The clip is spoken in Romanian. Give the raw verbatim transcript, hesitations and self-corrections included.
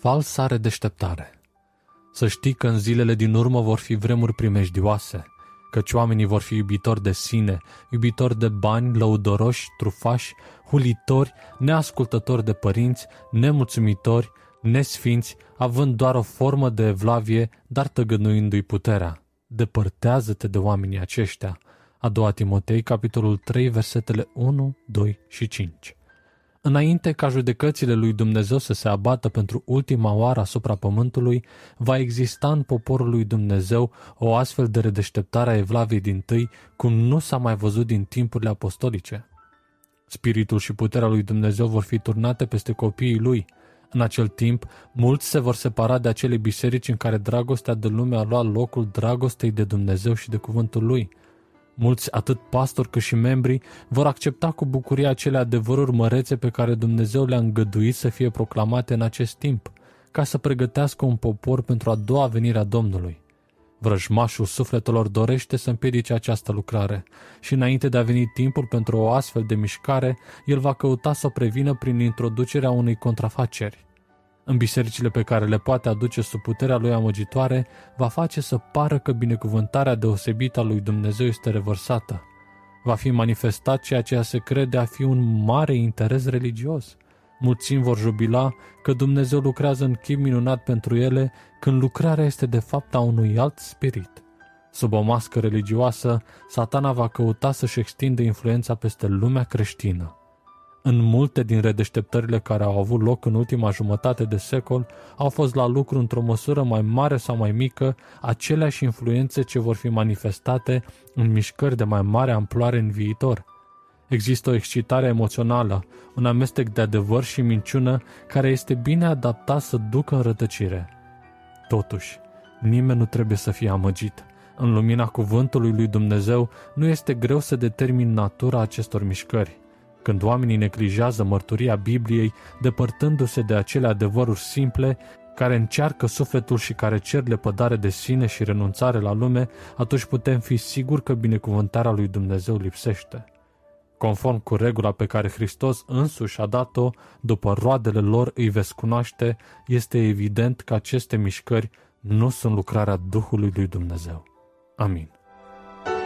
Falsa redeșteptare. Să știi că în zilele din urmă vor fi vremuri primejdioase, căci oamenii vor fi iubitori de sine, iubitori de bani, lăudoroși, trufași, hulitori, neascultători de părinți, nemulțumitori, nesfinți, având doar o formă de evlavie, dar tăgăduindu-i puterea. Depărtează-te de oamenii aceștia. A doua Timotei, capitolul trei, versetele unu, doi și cinci. Înainte ca judecățile lui Dumnezeu să se abată pentru ultima oară asupra pământului, va exista în poporul lui Dumnezeu o astfel de redeșteptare a evlaviei dintâi, cum nu s-a mai văzut din timpurile apostolice. Spiritul și puterea lui Dumnezeu vor fi turnate peste copiii lui. În acel timp, mulți se vor separa de acele biserici în care dragostea de lume a luat locul dragostei de Dumnezeu și de cuvântul lui. Mulți, atât pastori cât și membrii, vor accepta cu bucurie acele adevăruri mărețe pe care Dumnezeu le-a îngăduit să fie proclamate în acest timp, ca să pregătească un popor pentru a doua venire a Domnului. Vrăjmașul sufletelor dorește să împiedice această lucrare și înainte de a veni timpul pentru o astfel de mișcare, el va căuta să o prevină prin introducerea unei contrafaceri. În bisericile pe care le poate aduce sub puterea lui amăgitoare, va face să pară că binecuvântarea deosebită a lui Dumnezeu este revărsată. Va fi manifestat ceea ce se crede a fi un mare interes religios. Mulțimi vor jubila că Dumnezeu lucrează în chip minunat pentru ele, când lucrarea este de fapt a unui alt spirit. Sub o mască religioasă, Satana va căuta să-și extindă influența peste lumea creștină. În multe din redeșteptările care au avut loc în ultima jumătate de secol, au fost la lucru într-o măsură mai mare sau mai mică aceleași influențe ce vor fi manifestate în mișcări de mai mare amploare în viitor. Există o excitare emoțională, un amestec de adevăr și minciună care este bine adaptat să ducă în rătăcire. Totuși, nimeni nu trebuie să fie amăgit. În lumina cuvântului lui Dumnezeu nu este greu să determin natura acestor mișcări. Când oamenii neglijează mărturia Bibliei, depărtându-se de acele adevăruri simple care încearcă sufletul și care cer lepădare de sine și renunțare la lume, atunci putem fi siguri că binecuvântarea lui Dumnezeu lipsește. Conform cu regula pe care Hristos însuși a dat-o, după roadele lor îi veți cunoaște, este evident că aceste mișcări nu sunt lucrarea Duhului lui Dumnezeu. Amin.